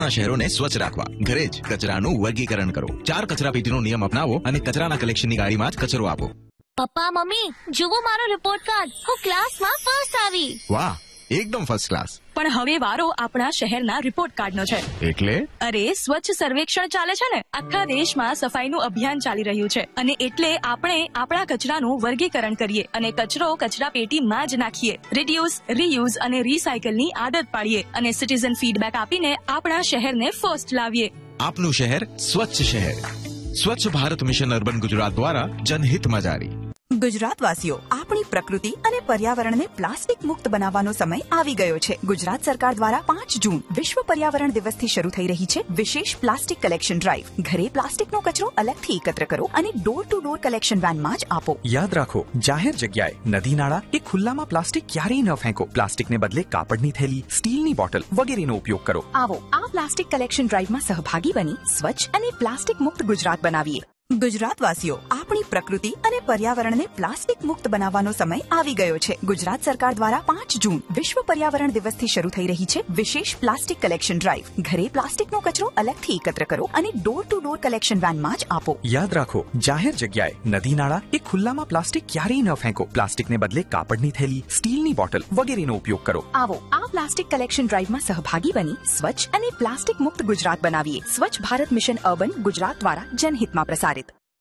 શહેરોને સ્વચ્છ રાખવા ઘરે જ કચરાનું વર્ગીકરણ કરો 4 કચરાપેટીનો નિયમ અપનાવો અને કચરાના કલેક્શનની ગાડીમાં જ કચરો આપો. પપ્પા મમ્મી જુઓ મારો રિપોર્ટ કાર્ડ હું ક્લાસમાં ફર્સ્ટ આવી. વાહ એકદમ ફર્સ્ટ ક્લાસ. પણ હવે વારો આપણા શહેરના રિપોર્ટ કાર્ડનો છે. એટલે અરે સ્વચ્છ સર્વેક્ષણ ચાલે છે ને આખા દેશમાં સફાઈનું અભિયાન ચાલી રહ્યું છે અને એટલે આપણે આપણા કચરાનું વર્ગીકરણ કરીએ અને કચરો કચરાપેટીમાં જ નાખીએ. રિડ્યુસ રીયુઝ અને રીસાયકલની આદત પાડીએ અને સિટીઝન ફીડબેક આપીને આપણા શહેરને ફર્સ્ટ લાવીએ. આપનું શહેર સ્વચ્છ શહેર. સ્વચ્છ ભારત મિશન અર્બન ગુજરાત દ્વારા જનહિતમાં જારી. ગુજરાતવાસીઓ આપણી પ્રકૃતિ અને પર્યાવરણને પ્લાસ્ટિક મુક્ત બનાવવાનો સમય આવી ગયો છે. ગુજરાત સરકાર દ્વારા 5 જૂન વિશ્વ પર્યાવરણ દિવસથી શરૂ થઈ રહી છે વિશેષ પ્લાસ્ટિક કલેક્શન ડ્રાઈવ. ઘરે પ્લાસ્ટિકનો કચરો અલગથી એકત્ર કરો અને ડોર ટુ ડોર કલેક્શન વેનમાં જ આપો. યાદ રાખો, જાહેર જગ્યાએ નદી નાળા કે ખુલ્લામાં પ્લાસ્ટિક ક્યારેય ન ફેંકો. પ્લાસ્ટિકને બદલે કાપડની થેલી, સ્ટીલની બોટલ વગેરેનો ઉપયોગ કરો. આવો આ પ્લાસ્ટિક કલેક્શન ડ્રાઈવમાં સહભાગી બની સ્વચ્છ અને પ્લાસ્ટિક મુક્ત ગુજરાત બનાવીએ. ગુજરાતવાસીઓ આપણી પ્રકૃતિ અને પર્યાવરણને પ્લાસ્ટિક મુક્ત બનાવવાનો સમય આવી ગયો છે. ગુજરાત સરકાર દ્વારા 5 જૂન વિશ્વ પર્યાવરણ દિવસથી શરૂ થઈ રહી છે વિશેષ પ્લાસ્ટિક કલેક્શન ડ્રાઈવ. ઘરે પ્લાસ્ટિકનો કચરો અલગથી એકત્ર કરો અને ડોર ટુ ડોર કલેક્શન વેનમાં જ આપો. યાદ રાખો, જાહેર જગ્યાએ નદી નાળા કે ખુલ્લામાં પ્લાસ્ટિક ક્યારેય ન ફેંકો. પ્લાસ્ટિકને બદલે કાપડની થેલી, સ્ટીલની બોટલ વગેરેનો ઉપયોગ કરો. આવો આ પ્લાસ્ટિક કલેક્શન ડ્રાઈવમાં સહભાગી બની સ્વચ્છ અને પ્લાસ્ટિક મુક્ત ગુજરાત બનાવીએ. સ્વચ્છ ભારત મિશન અર્બન ગુજરાત દ્વારા जनहित में प्रसारित.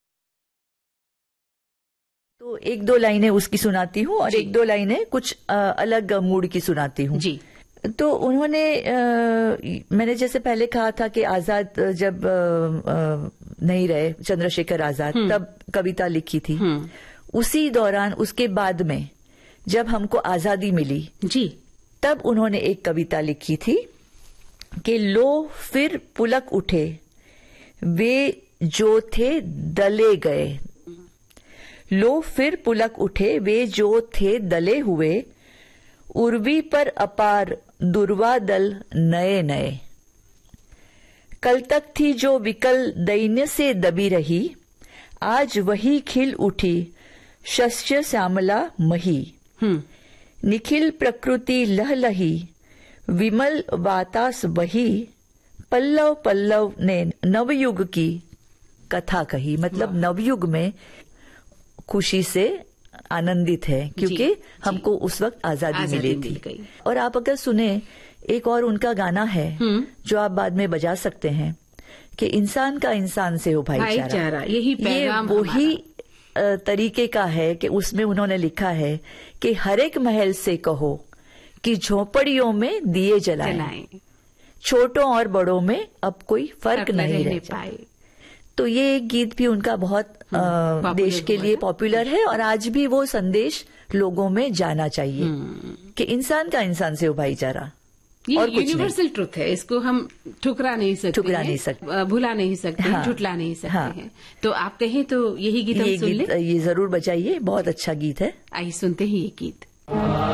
तो 1-2 लाइनें उसकी सुनाती हूँ और 1-2 लाइनें कुछ अलग मूड की सुनाती हूँ जी. तो उन्होंने मैंने जैसे पहले कहा था कि आजाद जब नहीं रहे, चंद्रशेखर आजाद, तब कविता लिखी थी. उसी दौरान उसके बाद में जब हमको आजादी मिली जी, तब उन्होंने एक कविता लिखी थी कि लो फिर पुलक उठे वे जो थे दले गए. लो फिर पुलक उठे वे जो थे दले हुए, उर्वी पर अपार दुर्वा दल नए नए. कल तक थी जो विकल दैन्य से दबी रही, आज वही खिल उठी शस्य श्यामला मही. निखिल प्रकृति लहलही विमल वातास बही, पल्लव पल्लव ने नवयुग की कथा कही. मतलब नवयुग में खुशी से आनंदित है क्योंकि हमको उस वक्त आजादी मिली थी. और आप अगर सुने, एक और उनका गाना है जो आप बाद में बजा सकते हैं कि इंसान का इंसान से हो भाईचारा. यही पैगाम वही तरीके का है कि उसमें उन्होंने लिखा है कि हर एक महल से कहो कि झोपड़ियों में दिए जलाएं, छोटों और बड़ों में अब कोई फर्क नहीं रह पाए. तो ये एक गीत भी उनका बहुत देश के लिए पॉपुलर है और आज भी वो संदेश लोगों में जाना चाहिए कि इंसान का इंसान से हो भाईचारा. ये यूनिवर्सल ट्रुथ है, इसको हम ठुकरा नहीं सकते, भुला नहीं सकते, झुटला नहीं सकते हैं. तो आप कहें तो यही गीत हम सुन लें. ये जरूर बजाइए, बहुत अच्छा गीत है. आइए सुनते हैं ये गीत.